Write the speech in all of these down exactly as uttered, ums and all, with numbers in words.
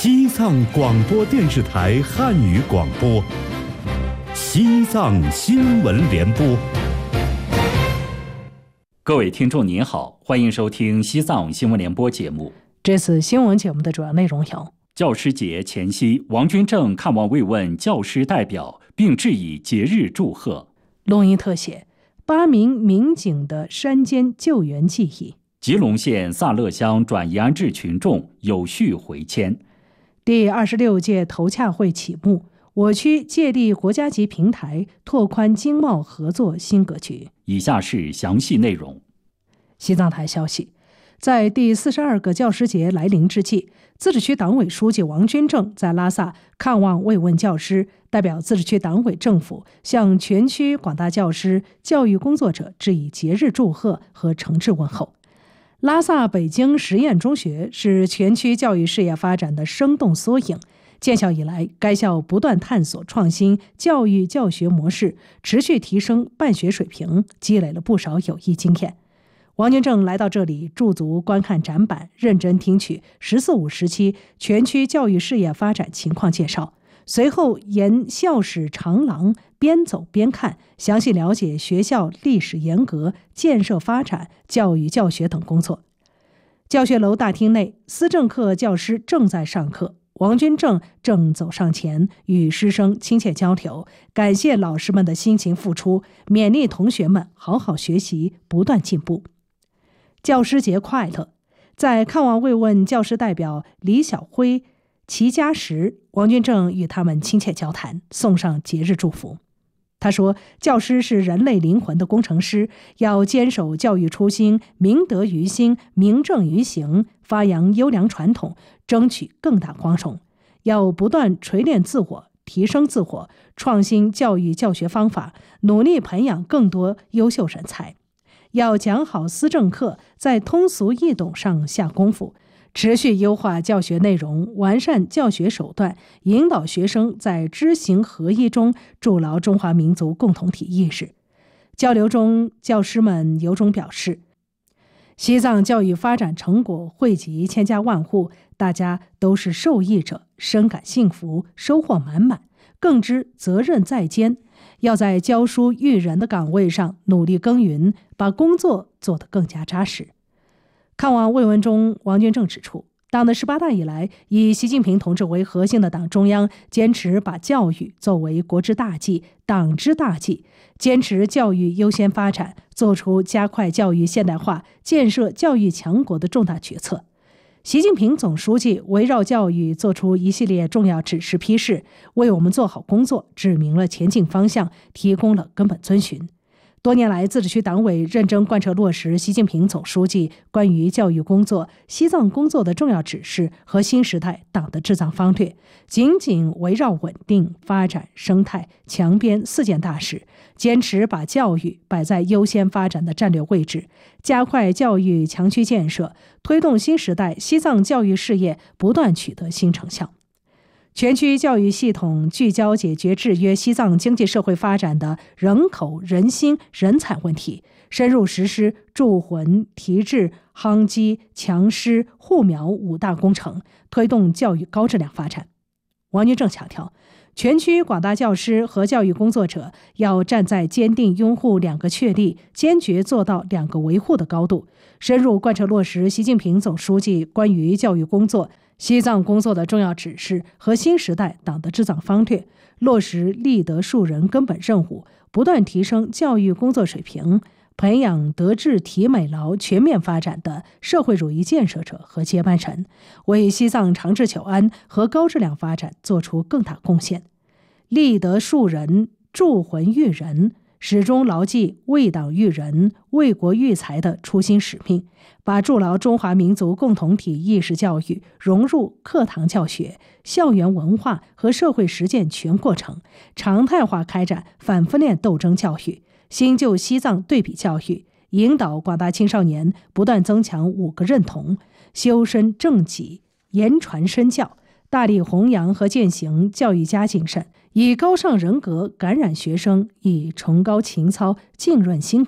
西藏广播电视台汉语广播，西藏新闻联播。 各位听众您好，欢迎收听西藏新闻联播节目。 这次新闻节目的主要内容有： 教师节前夕，王军正看望慰问教师代表，并致以节日祝贺。 录音特写：八名民警的山间救援记忆。 吉隆县萨勒乡转移安置群众有序回迁。 第二十六届投洽会启幕，我区借力国家级平台，拓宽经贸合作新格局。 以下是详细内容。 西藏台消息，在第四十二个教师节来临之际，自治区党委书记王军正在拉萨看望慰问教师，代表自治区党委政府向全区广大教师、教育工作者致以节日祝贺和诚挚问候。拉萨北京实验中学是全区教育事业发展的生动缩影。建校以来，该校不断探索创新教育教学模式，持续提升办学水平，积累了不少有益经验。王军正来到这里驻足观看展板，认真听取“十四五”时期全区教育事业发展情况介绍，随后沿校史长廊边走边看，详细了解学校历史沿革、建设发展、教育教学等工作。教学楼大厅内，思政课教师正在上课，王军正正走上前与师生亲切交流，感谢老师们的辛勤付出，勉励同学们好好学习，不断进步。教师节快乐！在看望慰问教师代表李晓辉、齐家时，王军正与他们亲切交谈，送上节日祝福。他说，教师是人类灵魂的工程师，要坚守教育初心，明德于心，明正于行，发扬优良传统，争取更大光荣。要不断锤炼自我，提升自我，创新教育教学方法，努力培养更多优秀人才。要讲好思政课，在通俗易懂上下功夫，持续优化教学内容，完善教学手段，引导学生在知行合一中筑牢中华民族共同体意识。交流中，教师们由衷表示，西藏教育发展成果惠及千家万户，大家都是受益者，深感幸福，收获满满，更知责任在肩，要在教书育人的岗位上努力耕耘，把工作做得更加扎实。看望慰问中，王军正指出，党的十八大以来，以习近平同志为核心的党中央坚持把教育作为国之大计、党之大计，坚持教育优先发展，做出加快教育现代化、建设教育强国的重大决策。习近平总书记围绕教育做出一系列重要指示批示，为我们做好工作指明了前进方向，提供了根本遵循。多年来，自治区党委认真贯彻落实习近平总书记关于教育工作、西藏工作的重要指示和新时代党的治藏方略，紧紧围绕稳定、发展、生态、强边四件大事，坚持把教育摆在优先发展的战略位置，加快教育强区建设，推动新时代西藏教育事业不断取得新成效。全区教育系统聚焦解决制约西藏经济社会发展的人口、人心、人才问题，深入实施筑魂、提质、夯基、强师、护苗五大工程，推动教育高质量发展。王军正强调，全区广大教师和教育工作者要站在坚定拥护两个确立、坚决做到两个维护的高度，深入贯彻落实习近平总书记关于教育工作、西藏工作的重要指示和新时代党的治藏方略，落实立德树人根本任务，不断提升教育工作水平，培养德智体美劳全面发展的社会主义建设者和接班人，为西藏长治久安和高质量发展做出更大贡献。立德树人，筑魂育人，始终牢记为党育人、为国育才的初心使命，把筑牢中华民族共同体意识教育融入课堂教学、校园文化和社会实践全过程，常态化开展反分裂斗争教育、新旧西藏对比教育，引导广大青少年不断增强五个认同，修身正己，言传身教，大力弘扬和践行教育家精神，以高尚人格感染学生，以崇高情操浸润心灵，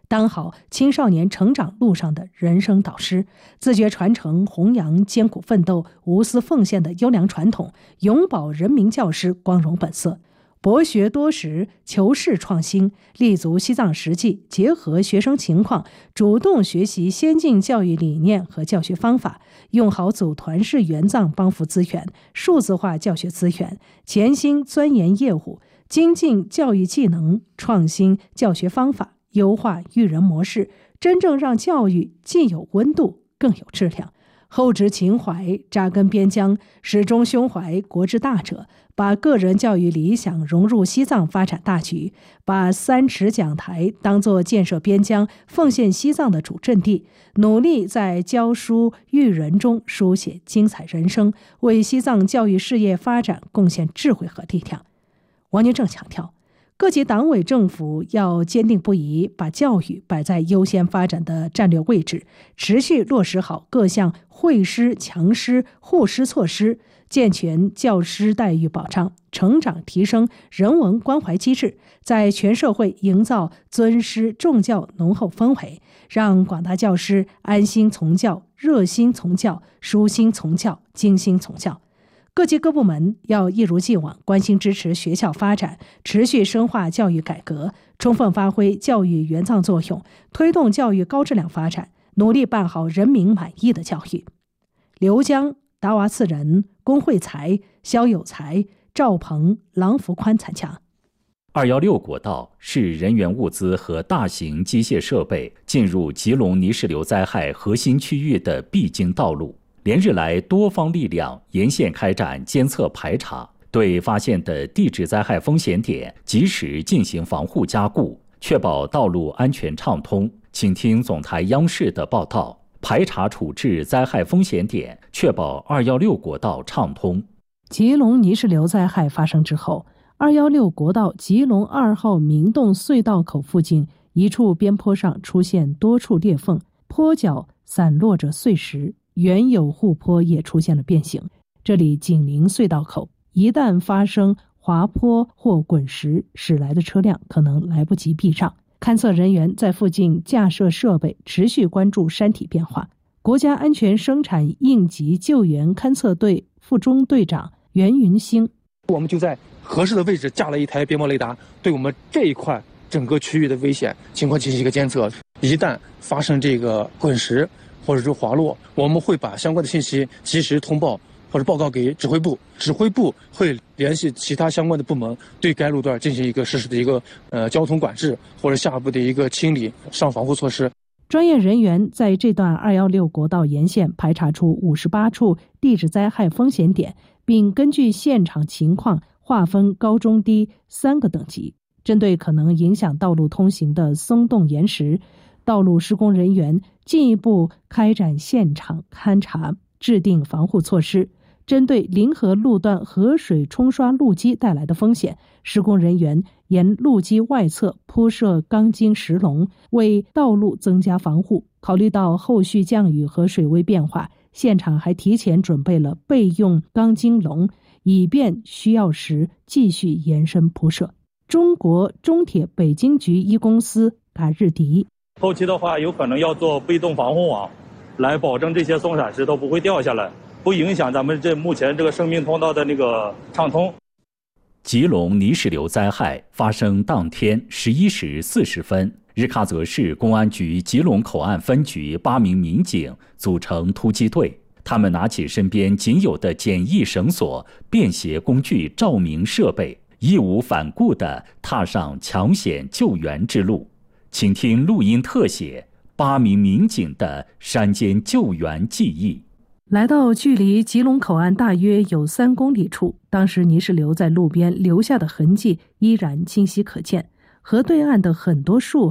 当好青少年成长路上的人生导师，自觉传承弘扬艰苦奋斗、无私奉献的优良传统，永葆人民教师光荣本色。博学多识，求是创新，立足西藏实际，结合学生情况，主动学习先进教育理念和教学方法，用好组团式援藏帮扶资源、数字化教学资源，潜心钻研业务，精进教育技能，创新教学方法，优化育人模式，真正让教育既有温度，更有质量。厚植情怀，扎根边疆，始终胸怀国之大者，把个人教育理想融入西藏发展大局，把三尺讲台当作建设边疆、奉献西藏的主阵地，努力在教书育人中书写精彩人生，为西藏教育事业发展贡献智慧和力量。王军正强调，各级党委政府要坚定不移把教育摆在优先发展的战略位置，持续落实好各项惠师、强师、护师措施，健全教师待遇保障、成长提升、人文关怀机制，在全社会营造尊师重教浓厚氛围，让广大教师安心从教、热心从教、舒心从教、精心从教。各级各部门要一如既往关心支持学校发展，持续深化教育改革，充分发挥教育援藏作用，推动教育高质量发展，努力办好人民满意的教育。刘江、达娃次仁、龚慧才、肖有才、赵鹏、郎福宽参加。 二一六国道是人员物资和大型机械设备进入吉隆泥石流灾害核心区域的必经道路。连日来，多方力量沿线开展监测排查，对发现的地质灾害风险点及时进行防护加固，确保道路安全畅通。请听总台央视的报道，排查处置灾害风险点，确保二一六国道畅通。 吉隆泥石流灾害发生之后，二一六国道吉隆二号明洞隧道口附近一处边坡上出现多处裂缝，坡脚散落着碎石，原有护坡也出现了变形。这里紧邻隧道口，一旦发生滑坡或滚石，驶来的车辆可能来不及避让。勘测人员在附近架设设备，持续关注山体变化。国家安全生产应急救援勘测队副中队长袁云兴， 我们就在合适的位置架了一台边膜雷达，对我们这一块整个区域的危险情况进行一个监测。一旦发生这个滚石或者是滑落，我们会把相关的信息及时通报或者报告给指挥部，指挥部会联系其他相关的部门，对该路段进行一个实时的一个呃交通管制或者下一步的一个清理上防护措施。 专业人员在这段二一六国道沿线排查出五十八处地质灾害风险点，并根据现场情况划分高中低三个等级。针对可能影响道路通行的松动岩石，道路施工人员进一步开展现场勘查，制定防护措施。针对临河路段河水冲刷路基带来的风险，施工人员沿路基外侧铺设钢筋石笼，为道路增加防护。考虑到后续降雨和水位变化，现场还提前准备了备用钢筋笼，以便需要时继续延伸铺设。中国中铁北京局一公司嘎日迪， 后期的话有可能要做被动防护网，来保证这些松散石头不会掉下来，不影响咱们这目前这个生命通道的那个畅通。 吉隆泥石流灾害发生当天十一时四十分，日喀则市公安局吉隆口岸分局八名民警组成突击队，他们拿起身边仅有的简易绳索、便携工具、照明设备，义无反顾地踏上抢险救援之路。请听录音特写：八名民警的山间救援记忆。 来到距离吉隆口岸大约有三公里处，当时泥石流在路边留下的痕迹依然清晰可见，河对岸的很多树